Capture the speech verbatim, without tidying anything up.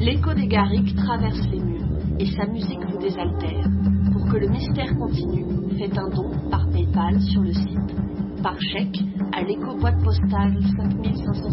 L'écho des Garrigues traverse les murs et sa musique vous désaltère. Pour que le mystère continue, faites un don par PayPal sur le site, par chèque à l'écho boîte postale cinq mille cinq cent